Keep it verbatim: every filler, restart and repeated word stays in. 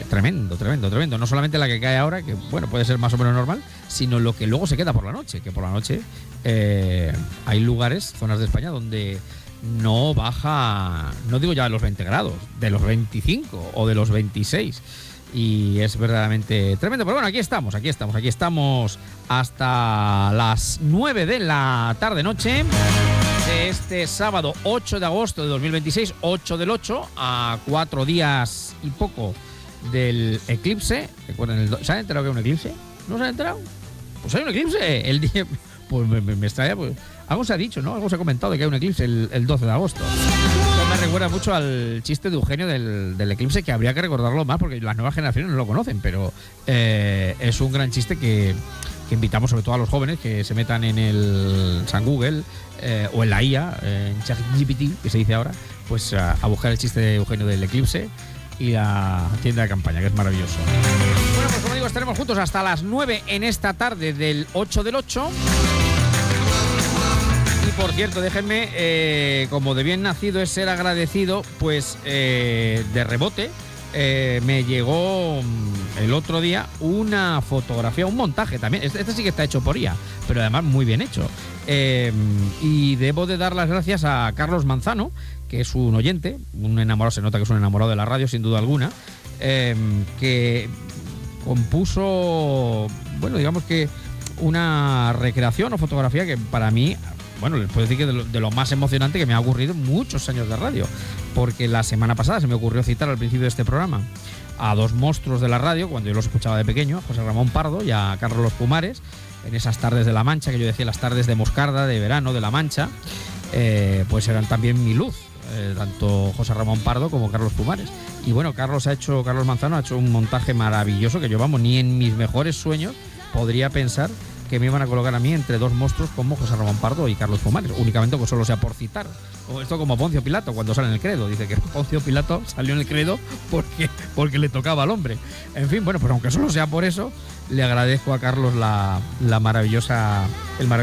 tremendo, tremendo, tremendo. No solamente la que cae ahora, que bueno, puede ser más o menos normal, sino lo que luego se queda por la noche, que por la noche eh, hay lugares, zonas de España, donde no baja, no digo ya de los veinte grados, de los veinticinco o de los veintiséis. Y es verdaderamente tremendo. Pero bueno, aquí estamos, aquí estamos, aquí estamos hasta las nueve de la tarde-noche de este sábado ocho de agosto de dos mil veintiséis, ocho del ocho, a cuatro días y poco del eclipse. Recuerden, el do- ¿se han enterado que hay un eclipse? ¿No se han enterado? Pues hay un eclipse. El día, pues me, me, me extraña, pues algo se ha dicho, ¿no? Algo se ha comentado de que hay un eclipse el, el doce de agosto. Esto me recuerda mucho al chiste de Eugenio del, del eclipse, que habría que recordarlo más porque las nuevas generaciones no lo conocen, pero eh, es un gran chiste que, que invitamos sobre todo a los jóvenes que se metan en el San Google eh, o en la I A, eh, en ChatGPT, que se dice ahora, pues a, a buscar el chiste de Eugenio del eclipse y la tienda de campaña, que es maravilloso. Bueno, pues como digo, estaremos juntos hasta las nueve en esta tarde del ocho del ocho. Y por cierto, déjenme, eh, como de bien nacido es ser agradecido, pues eh, de rebote eh, me llegó mm, el otro día una fotografía, un montaje también. Este, este sí que está hecho por I A, pero además muy bien hecho. Eh, y debo de dar las gracias a Carlos Manzano, que es un oyente, un enamorado, se nota que es un enamorado de la radio, sin duda alguna, eh, que compuso, bueno, digamos que una recreación o fotografía que para mí, bueno, les puedo decir que de lo, de lo más emocionante que me ha ocurrido en muchos años de radio, porque la semana pasada se me ocurrió citar al principio de este programa a dos monstruos de la radio, cuando yo los escuchaba de pequeño, a José Ramón Pardo y a Carlos Pumares, en esas tardes de La Mancha, que yo decía las tardes de moscarda, de verano, de La Mancha, eh, pues eran también mi luz, eh, tanto José Ramón Pardo como Carlos Pumares. Y bueno, Carlos ha hecho, Carlos Manzano ha hecho un montaje maravilloso que yo, vamos, ni en mis mejores sueños podría pensar que me iban a colocar a mí entre dos monstruos como José Ramón Pardo y Carlos Pumares, únicamente que solo sea por citar. O esto como Poncio Pilato cuando sale en el credo, dice que Poncio Pilato salió en el credo porque, porque le tocaba al hombre. En fin, bueno, pues aunque solo sea por eso, le agradezco a Carlos la, la maravillosa, el maravilloso